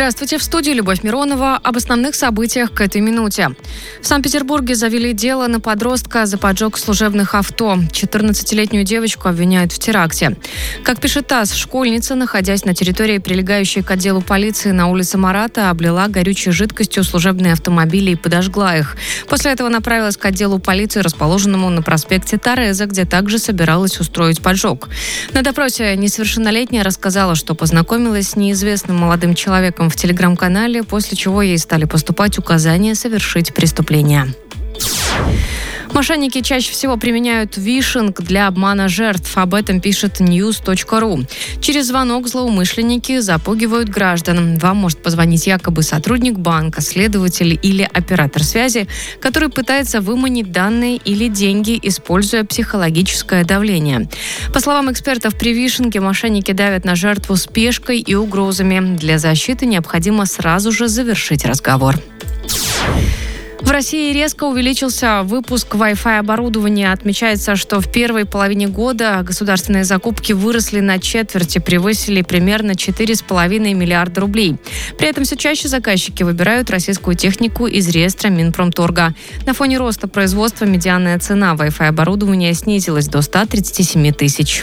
Здравствуйте, в студии Любовь Миронова. Об основных событиях к этой минуте. В Санкт-Петербурге завели дело на подростка за поджог служебных авто. 14-летнюю девочку обвиняют в теракте. Как пишет ТАСС, школьница, находясь на территории, прилегающей к отделу полиции на улице Марата, облила горючей жидкостью служебные автомобили и подожгла их. После этого направилась к отделу полиции, расположенному на проспекте Тореза, где также собиралась устроить поджог. На допросе несовершеннолетняя рассказала, что познакомилась с неизвестным молодым человеком в телеграм-канале, после чего ей стали поступать указания совершить преступление. Мошенники чаще всего применяют вишинг для обмана жертв. Об этом пишет news.ru. Через звонок злоумышленники запугивают граждан. Вам может позвонить якобы сотрудник банка, следователь или оператор связи, который пытается выманить данные или деньги, используя психологическое давление. По словам экспертов, при вишинге мошенники давят на жертву спешкой и угрозами. Для защиты необходимо сразу же завершить разговор. В России резко увеличился выпуск Wi-Fi оборудования. Отмечается, что в первой половине года государственные закупки выросли на четверть и превысили примерно 4,5 миллиарда рублей. При этом все чаще заказчики выбирают российскую технику из реестра Минпромторга. На фоне роста производства медианная цена Wi-Fi оборудования снизилась до 137 тысяч.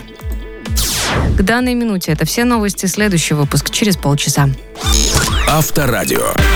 К данной минуте это все новости. Следующий выпуск через полчаса. Авторадио.